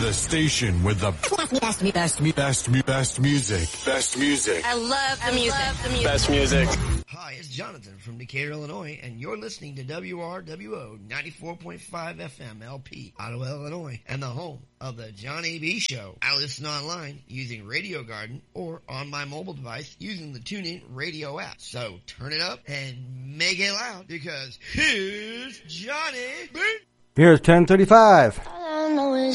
The station with the best music. Best music. I love the music. Best music. Hi, it's Jonathan from Decatur, Illinois, and you're listening to WRWO 94.5 FM LP, Ottawa, Illinois, and the home of the John A. B. Show. I listen online using Radio Garden or on my mobile device using the TuneIn Radio app. So turn it up and make it loud because here's Johnny B. Here's 1035.